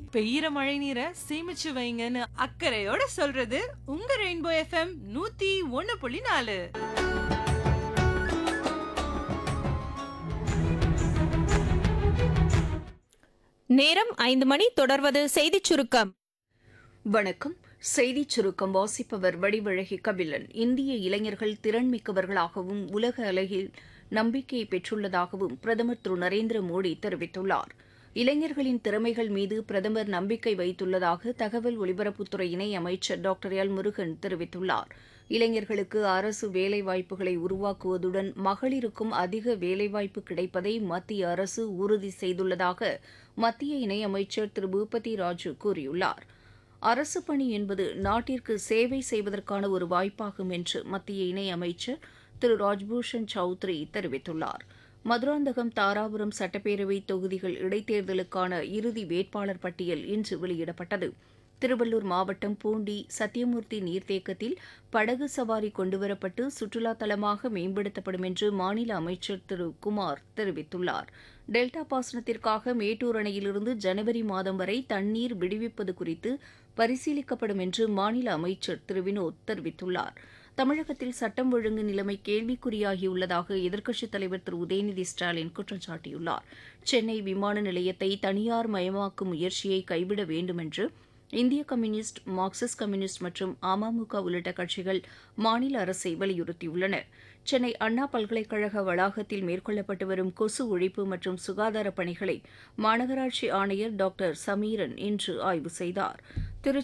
பெய்யற மழை நீரை சேமிச்சு வைங்கன்னு அக்கறையோட சொல்றது உங்க ரெயின்போ எஃப்எம் 101.4. நேரம் 5 மணி. தொடர்வது செய்திச் சுருக்கம். வணக்கம். செய்திச் சுருக்கம் வாசிப்பவர் வடிவழகி கபிலன். இந்திய இளைஞர்கள் திறன்மிக்கவர்களாகவும் உலக அளவில் நம்பிக்கையை பெற்றுள்ளதாகவும் பிரதமர் திரு நரேந்திர மோடி தெரிவித்துள்ளார். இளைஞர்களின் திறமைகள் மீது பிரதமர் நம்பிக்கை வைத்துள்ளதாக தகவல் ஒலிபரப்புத்துறை இணை அமைச்சர் டாக்டர் எல் முருகன் தெரிவித்துள்ளார். இளைஞர்களுக்கு அரசு வேலைவாய்ப்புகளை உருவாக்குவதுடன் மகளிருக்கும் அதிக வேலைவாய்ப்பு கிடைப்பதை மத்திய அரசு உறுதி செய்துள்ளதாக மத்திய இணையமைச்சர் திரு பூபதி ராஜு கூறியுள்ளார். அரசு பணி என்பது நாட்டிற்கு சேவை செய்வதற்கான ஒரு வாய்ப்பாகும் என்று மத்திய இணையமைச்சர் திரு ராஜ்பூஷன் சௌத்ரி தெரிவித்துள்ளார். மதுராந்தகம், தாராபுரம் சட்டப்பேரவை தொகுதிகள் இடைத்தேர்தலுக்கான இறுதி வேட்பாளர் பட்டியல் இன்று வெளியிடப்பட்டது. திருவள்ளூர் மாவட்டம் பூண்டி சத்தியமூர்த்தி நீர்த்தேக்கத்தில் படகு சவாரி கொண்டுவரப்பட்டு சுற்றுலா தலமாக மேம்படுத்தப்படும் என்று மாநில அமைச்சர் திரு குமார் தெரிவித்துள்ளார். டெல்டா பாசனத்திற்காக மேட்டூர் அணையிலிருந்து ஜனவரி மாதம் வரை தண்ணீர் விடுவிப்பது குறித்து பரிசீலிக்கப்படும் என்று மாநில அமைச்சர் திரு வினோத் தெரிவித்துள்ளார். தமிழகத்தில் சட்டம் ஒழுங்கு நிலைமை கேள்விக்குறியாகியுள்ளதாக எதிர்க்கட்சித் தலைவர் திரு உதயநிதி ஸ்டாலின் குற்றம் சாட்டியுள்ளார். சென்னை விமான நிலையத்தை தனியார் மயமாக்கும் முயற்சியை கைவிட வேண்டும் என்று இந்திய கம்யூனிஸ்ட், மார்க்சிஸ்ட் கம்யூனிஸ்ட் மற்றும் அமமுக உள்ளிட்ட கட்சிகள் மாநில அரசை வலியுறுத்தியுள்ளன. சென்னை அண்ணா பல்கலைக்கழக வளாகத்தில் மேற்கொள்ளப்பட்டு வரும் கொசு ஒழிப்பு மற்றும் சுகாதார பணிகளை மாநகராட்சி ஆணையர் டாக்டர் சமீரன் இன்று ஆய்வு செய்தார். திருச்சி